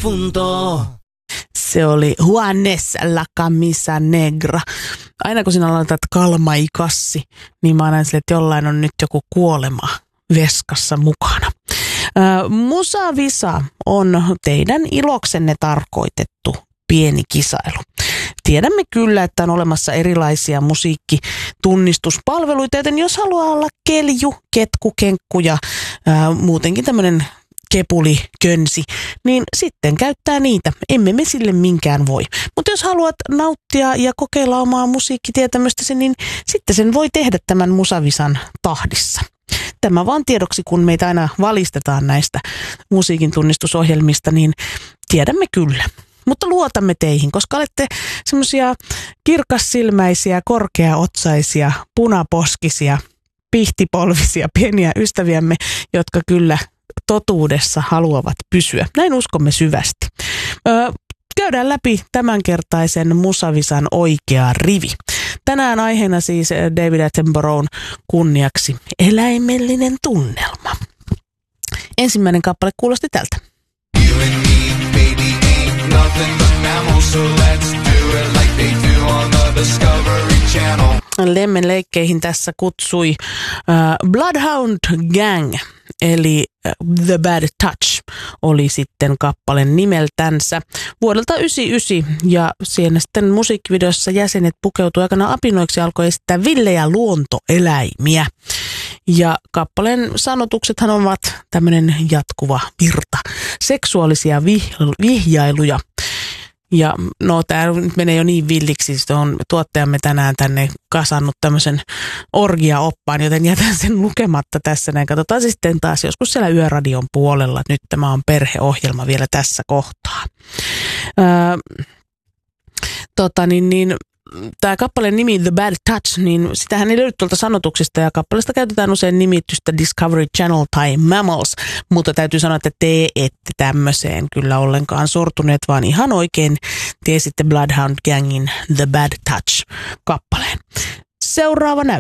difunto. Se oli Juanes la Camisa Negra. Aina kun sinä laitat kalmaikassi, niin mä aina sille, että jollain on nyt joku kuolema veskassa mukana. Musa Visa on teidän iloksenne tarkoitettu pieni kisailu. Tiedämme kyllä, että on olemassa erilaisia musiikkitunnistuspalveluita, joten jos haluaa olla kelju, ketku, kenkku ja muutenkin tämmöinen kepuli, könsi, niin sitten käyttää niitä. Emme me sille minkään voi. Mutta jos haluat nauttia ja kokeilla omaa musiikkitietämystäsi, niin sitten sen voi tehdä tämän Musavisan tahdissa. Tämä vaan tiedoksi, kun meitä aina valistetaan näistä musiikin tunnistusohjelmista, niin tiedämme kyllä. Mutta luotamme teihin, koska olette semmoisia kirkassilmäisiä, korkeaotsaisia, punaposkisia, pihtipolvisia, pieniä ystäviämme, jotka kyllä totuudessa haluavat pysyä. Näin uskomme syvästi. Käydään läpi tämänkertaisen Musavisan oikea rivi. Tänään aiheena siis David Attenboroughn kunniaksi eläimellinen tunnelma. Ensimmäinen kappale kuulosti tältä. Lemmen leikkeihin tässä kutsui Bloodhound Gang, eli The Bad Touch oli sitten kappaleen nimeltänsä vuodelta 1999, ja siinä sitten musiikkivideossa jäsenet pukeutui aikana apinoiksi ja alkoi esittää villejä luontoeläimiä. Ja kappaleen sanotuksethan ovat tämmöinen jatkuva virta, seksuaalisia vihjailuja. Ja no tämä menee jo niin villiksi, että on tuottajamme tänään tänne kasannut tämmöisen orgia-oppaan, joten jätän sen lukematta tässä näin. Katsotaan sitten taas joskus siellä Yöradion puolella. Nyt tämä on perheohjelma vielä tässä kohtaa. Tämä kappaleen nimi The Bad Touch, niin sitähän ei löydy tuolta sanotuksista, ja kappaleesta käytetään usein nimitystä Discovery Channel tai Mammals, mutta täytyy sanoa, että te ette tämmöiseen kyllä ollenkaan sortuneet, vaan ihan oikein tiesitte Bloodhound Gangin The Bad Touch -kappaleen. Seuraava näyttö.